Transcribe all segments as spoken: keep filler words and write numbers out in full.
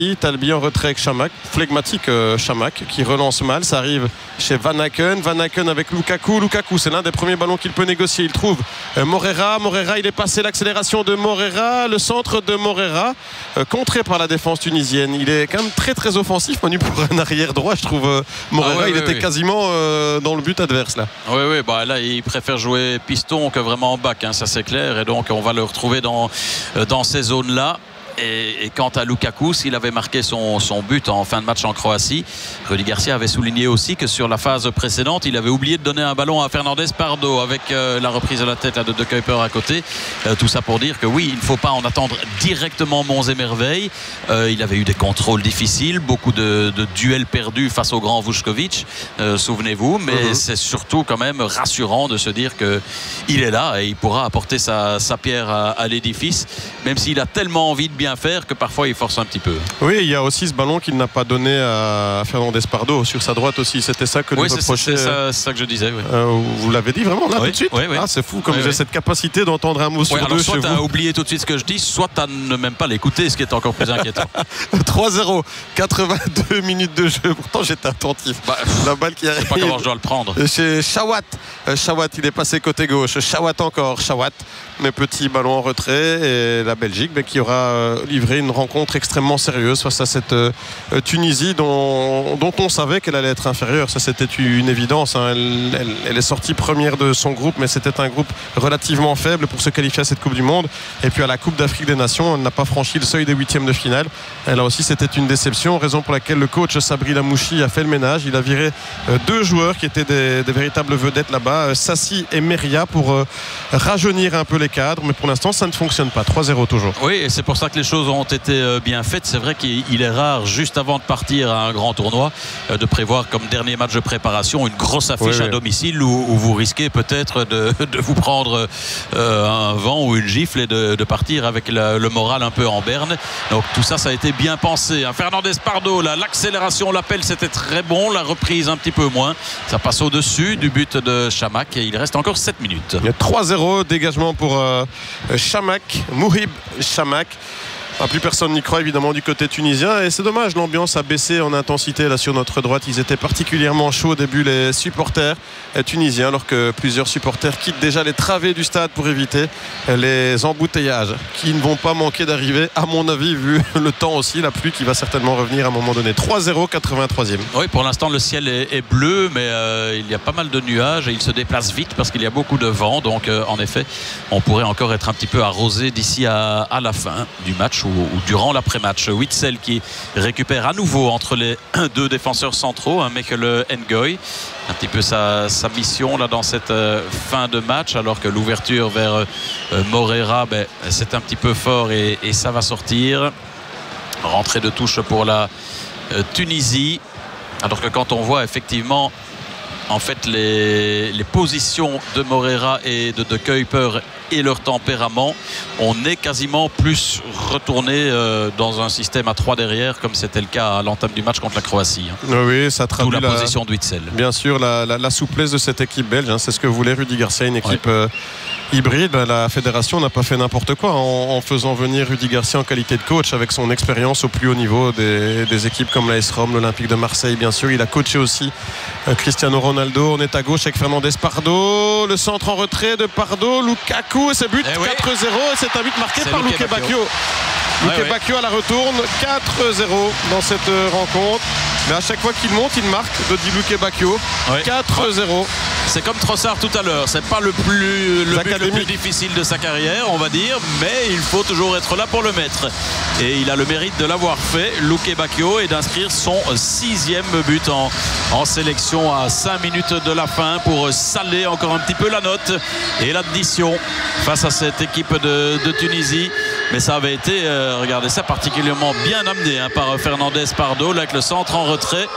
Talbi en retrait avec Chamakh, flegmatique euh, Chamakh qui relance mal, ça arrive chez Van Aken, Van Aken avec Lukaku, Lukaku c'est l'un des premiers ballons qu'il peut négocier, il trouve euh, Moreira, Moreira il est passé, l'accélération de Moreira, le centre de Moreira euh, contré par la défense tunisienne, il est quand même très très offensif Manu pour un arrière droit je trouve euh, Moreira ah, ouais, il ouais, était ouais. quasiment euh, dans le but adverse là. Oui oui bah là il préfère jouer piston que vraiment en back hein, ça c'est clair et donc on va le retrouver dans, euh, dans ces zones là. Et, et quant à Lukaku, s'il avait marqué son, son but en fin de match en Croatie, Rudy Garcia avait souligné aussi que sur la phase précédente, il avait oublié de donner un ballon à Fernandez Pardo avec euh, la reprise de la tête là, de De Kuyper à côté. Euh, tout ça pour dire que oui, il ne faut pas en attendre directement monts et merveilles. Euh, il avait eu des contrôles difficiles, beaucoup de, de duels perdus face au grand Vučković, euh, souvenez-vous. Mais mm-hmm. c'est surtout quand même rassurant de se dire qu'il est là et il pourra apporter sa, sa pierre à, à l'édifice, même s'il a tellement envie de bien faire que parfois il force un petit peu. Oui, il y a aussi ce ballon qu'il n'a pas donné à Fernandez Pardo sur sa droite aussi. C'était ça que oui, nous reprochait. C'est ça, ça que je disais. Oui. Euh, vous l'avez dit vraiment là oui, tout de suite oui, oui. Ah, c'est fou comme oui, j'ai oui. cette capacité d'entendre un mot sur oui, deux soit chez tu vous. as oublié tout de suite ce que je dis, soit tu ne même pas l'écouter, ce qui est encore plus inquiétant. trois zéro, quatre-vingt-deux minutes de jeu. Pourtant j'étais attentif. Bah, la balle qui arrive. Je sais pas comment je dois le prendre. Chez Chawat. Chawat, il est passé côté gauche. Chawat encore. Chawat. Mais petit ballon en retrait et la Belgique mais qui aura livré une rencontre extrêmement sérieuse face à cette euh, Tunisie dont, dont on savait qu'elle allait être inférieure. Ça c'était une évidence hein. elle, elle, elle est sortie première de son groupe mais c'était un groupe relativement faible pour se qualifier à cette Coupe du Monde et puis à la Coupe d'Afrique des Nations elle n'a pas franchi le seuil des huitièmes de finale et là aussi c'était une déception, raison pour laquelle le coach Sabri Lamouchi a fait le ménage, il a viré euh, deux joueurs qui étaient des, des véritables vedettes là-bas, euh, Sassi et Meria pour euh, rajeunir un peu les cadres mais pour l'instant ça ne fonctionne pas. Trois zéro toujours. Oui et c'est pour ça que les choses ont été bien faites. C'est vrai qu'il est rare juste avant de partir à un grand tournoi de prévoir comme dernier match de préparation une grosse affiche oui, à oui. domicile où, où vous risquez peut-être de, de vous prendre euh, un vent ou une gifle et de, de partir avec la, le moral un peu en berne. Donc tout ça ça a été bien pensé. Fernandez Pardo là, l'accélération, l'appel c'était très bon, la reprise un petit peu moins. Ça passe au-dessus du but de Chamakh et il reste encore sept minutes. Il y a trois zéro, dégagement pour euh, Chamakh, Mouhib Chamakh. Ah, plus personne n'y croit évidemment du côté tunisien et c'est dommage, l'ambiance a baissé en intensité là sur notre droite. Ils étaient particulièrement chauds au début les supporters tunisiens alors que plusieurs supporters quittent déjà les travées du stade pour éviter les embouteillages qui ne vont pas manquer d'arriver à mon avis vu le temps aussi, la pluie qui va certainement revenir à un moment donné. Trois zéro, quatre-vingt-troisième. Oui, pour l'instant le ciel est, est bleu mais euh, il y a pas mal de nuages et il se déplace vite parce qu'il y a beaucoup de vent donc euh, en effet on pourrait encore être un petit peu arrosé d'ici à, à la fin du match ou, ou durant l'après-match. Witsel qui récupère à nouveau entre les deux défenseurs centraux, hein, Mekele Ngoy, un petit peu sa, sa mission là dans cette euh, fin de match alors que l'ouverture vers euh, Moreira ben, c'est un petit peu fort et, et ça va sortir. Rentrée de touche pour la euh, Tunisie alors que quand on voit effectivement en fait les, les positions de Moreira et de De Kuyper et leur tempérament, on est quasiment plus retourné euh, dans un système à trois derrière comme c'était le cas à l'entame du match contre la Croatie. Hein. Oui, ça traduit la, la position de Witsel. Bien sûr, la, la, la souplesse de cette équipe belge, hein, c'est ce que voulait Rudy Garcia, une équipe ouais. euh, hybride. La fédération n'a pas fait n'importe quoi en, en faisant venir Rudy Garcia en qualité de coach avec son expérience au plus haut niveau des, des équipes comme l'A S Rome, l'Olympique de Marseille bien sûr. Il a coaché aussi euh, Cristiano Ronaldo. On est à gauche avec Fernandez Pardo, le centre en retrait de Pardo, Lukaku et c'est but eh quatre zéro oui. et c'est un but marqué c'est par Luke Bacchio. Luke ouais, Bacchio ouais. à la retourne, quatre zéro dans cette rencontre. Mais à chaque fois qu'il monte, il marque, de Luke Bacchio. Ouais. quatre zéro. C'est comme Trossard tout à l'heure. C'est pas le plus le but le plus difficile de sa carrière, on va dire, mais il faut toujours être là pour le mettre. Et il a le mérite de l'avoir fait, Luke Bacchio, et d'inscrire son sixième but en, en sélection à cinq minutes de la fin pour saler encore un petit peu la note et l'addition face à cette équipe de, de Tunisie. Mais ça avait été, euh, regardez ça, particulièrement bien amené hein, par Fernandez Pardo, là, avec le centre en retrait.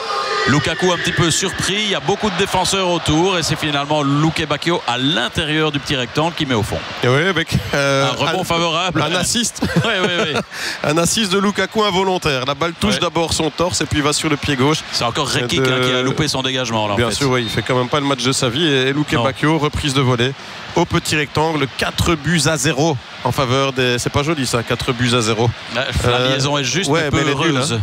Lukaku un petit peu surpris, il y a beaucoup de défenseurs autour et c'est finalement Luke Bacchio à l'intérieur du petit rectangle qui met au fond. Et oui, avec euh, un rebond un, favorable. Un assist. oui, oui, oui. Un assist de Lukaku involontaire. La balle touche ouais. d'abord son torse et puis va sur le pied gauche. C'est encore Rekic de... hein, qui a loupé son dégagement. Là, Bien en fait. sûr, oui, il fait quand même pas le match de sa vie. Et Luke Bacchio, reprise de volée au petit rectangle, quatre buts à zéro en faveur des. C'est pas joli ça, quatre buts à zéro. La euh... liaison est juste, ouais, mais peu heureuse.